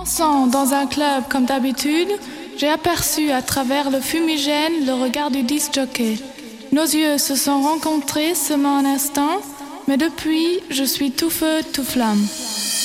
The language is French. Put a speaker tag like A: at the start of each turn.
A: Dansant dans un club comme d'habitude, j'ai aperçu à travers le fumigène le regard du disc-jockey. Nos yeux se sont rencontrés seulement un instant, mais depuis, je suis tout feu, tout flamme.